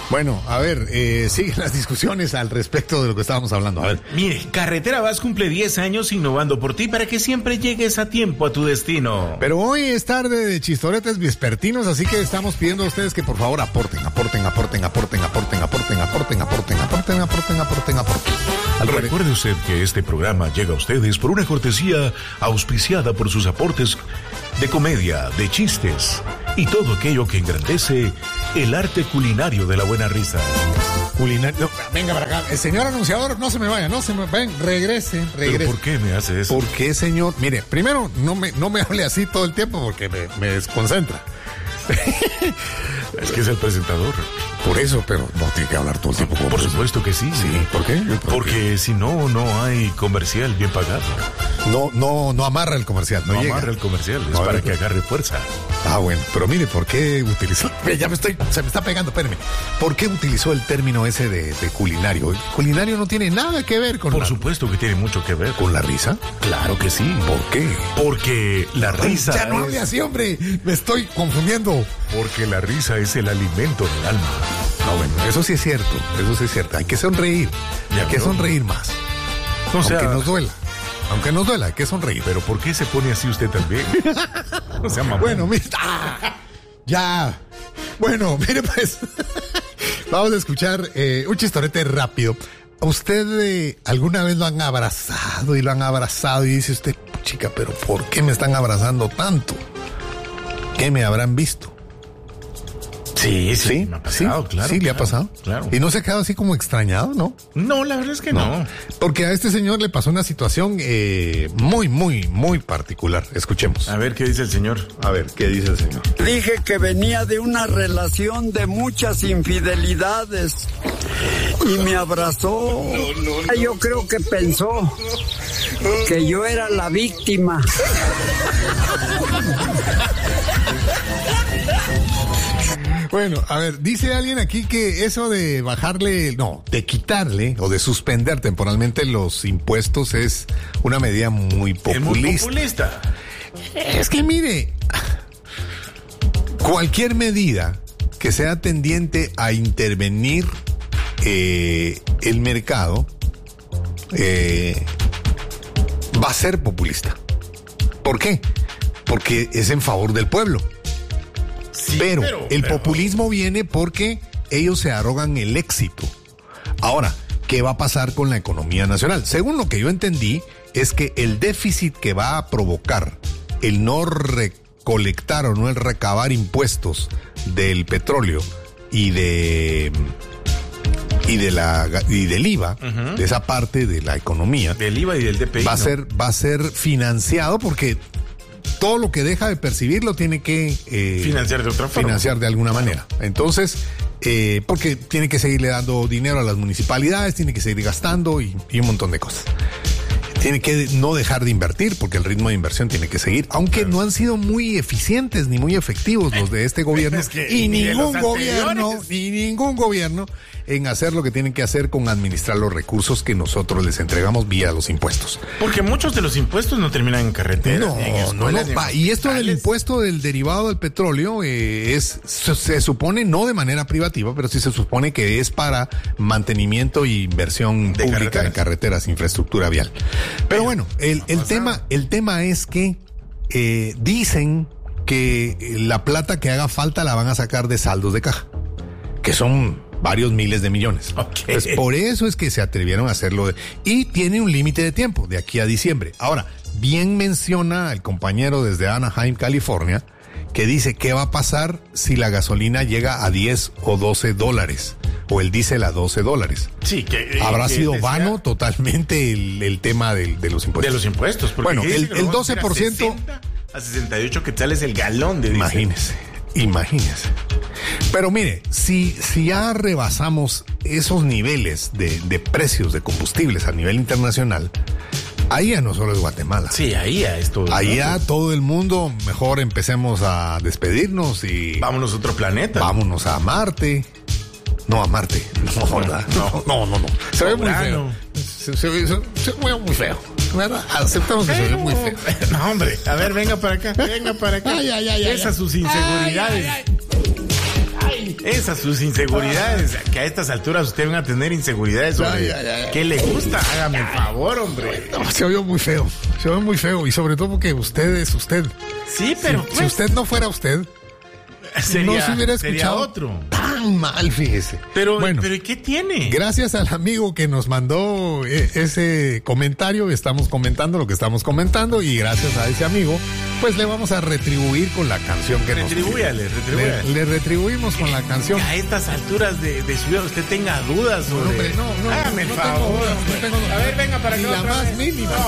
Bueno, a ver, siguen las discusiones al respecto de lo que estábamos hablando. A ver. Mire, Carretera Vaz cumple 10 años innovando por ti para que siempre llegues a tiempo a tu destino. Pero hoy es tarde de chistoretes vespertinos, así que estamos pidiendo a ustedes que por favor aporten. Recuerde usted que este programa llega a ustedes por una cortesía auspiciada por sus aportes de comedia, de chistes y todo aquello que engrandece el arte culinario de la buena risa. Culinario. No, venga para acá. El señor anunciador, no se me vaya, ven, regrese. ¿Pero por qué me hace eso? ¿Por qué, señor? Mire, primero, no me hable así todo el tiempo porque me desconcentra. Es que es el presentador. Por eso, pero no tiene que hablar todo el tiempo. Por supuesto que sí. Sí, ¿por qué? Porque si no, no hay comercial bien pagado. No amarra el comercial. No amarra el comercial, es para que agarre fuerza. Ah, bueno, pero mire, ¿por qué utilizó? Se me está pegando, espérame. ¿Por qué utilizó el término ese de culinario? El culinario no tiene nada que ver con Por supuesto que tiene mucho que ver. ¿Con la risa? Claro que sí. ¿Por qué? Porque la risa Ya no hable así, hombre, me estoy confundiendo. Porque la risa es el alimento del alma. No, bueno, eso sí es cierto. Hay que sonreír. Hay que sonreir más. Aunque nos duela, hay que sonreír. Pero ¿por qué se pone así usted también? No sea mamón. Bueno, mira. Ya. Bueno, mire pues. Vamos a escuchar un chistorete rápido. ¿A usted alguna vez lo han abrazado y dice usted, chica, pero ¿por qué me están abrazando tanto? ¿Qué me habrán visto? Sí, me ha pasado, claro. Sí, le ha pasado. Claro. Y no se ha quedado así como extrañado, ¿no? No, la verdad es que no. Porque a este señor le pasó una situación muy particular. Escuchemos. A ver, ¿qué dice el señor? A ver, ¿qué dice el señor? Dije que venía de una relación de muchas infidelidades y me abrazó. Yo creo que pensó que yo era la víctima. Bueno, a ver, dice alguien aquí que eso de de quitarle o de suspender temporalmente los impuestos es una medida muy populista. Es muy populista. Es que mire, cualquier medida que sea tendiente a intervenir el mercado va a ser populista. ¿Por qué? Porque es en favor del pueblo. Sí, pero el populismo viene porque ellos se arrogan el éxito. Ahora, ¿qué va a pasar con la economía nacional? Según lo que yo entendí, es que el déficit que va a provocar el no recolectar o no el recabar impuestos del petróleo y del IVA, de esa parte de la economía, del IVA y del DPI, va a ser financiado porque todo lo que deja de percibir lo tiene que financiar de otra forma. Financiar de alguna manera. Entonces, porque tiene que seguirle dando dinero a las municipalidades, tiene que seguir gastando y un montón de cosas. Tiene que no dejar de invertir porque el ritmo de inversión tiene que seguir, aunque no han sido muy eficientes ni muy efectivos los de este gobierno y ningún gobierno en hacer lo que tienen que hacer con administrar los recursos que nosotros les entregamos vía los impuestos. Porque muchos de los impuestos no terminan en carreteras. No. Y esto del impuesto del derivado del petróleo se supone no de manera privativa, pero sí se supone que es para mantenimiento e inversión pública en carreteras, infraestructura vial. Pero bueno, el tema es que dicen que la plata que haga falta la van a sacar de saldos de caja, que son varios miles de millones. Okay. Pues por eso es que se atrevieron a hacerlo. Y tiene un límite de tiempo, de aquí a diciembre. Ahora, bien menciona el compañero desde Anaheim, California, que dice qué va a pasar si la gasolina llega a 10 o 12 dólares, o el diésel a 12 dólares. Sí, habrá sido vano totalmente el tema de los impuestos. De los impuestos. Bueno, el 12%... A 68 quetzales el galón de diésel. Imagínese. Pero mire, si ya rebasamos esos niveles de precios de combustibles a nivel internacional, ahí ya no solo es Guatemala. Sí, ahí ya es todo. Ahí ya todo el mundo, mejor empecemos a despedirnos y... Vámonos a otro planeta. Vámonos a Marte. No, a Marte. No, ¿verdad? No. Se ve muy feo. Se ve muy feo. ¿Verdad? Aceptamos que se ve muy feo. No, hombre. A ver, venga para acá. Ay. Esas sus inseguridades. Ay. Esas sus inseguridades, que a estas alturas usted van a tener inseguridades sobre qué le gusta. Hágame el favor, hombre. No, se oyó muy feo. Y sobre todo porque usted es usted. Sí, pero si usted no fuera usted, no se hubiera escuchado otro. Tan mal, fíjese. Pero ¿y qué tiene? Gracias al amigo que nos mandó ese comentario, estamos comentando lo que estamos comentando, y gracias a ese amigo, pues le vamos a retribuir con la canción que Retribúyale. Le retribuimos con la canción. Que a estas alturas de su vida usted tenga dudas sobre... No, hágame el favor. No tengo dudas. A ver, venga para acá. Ni la más mínima.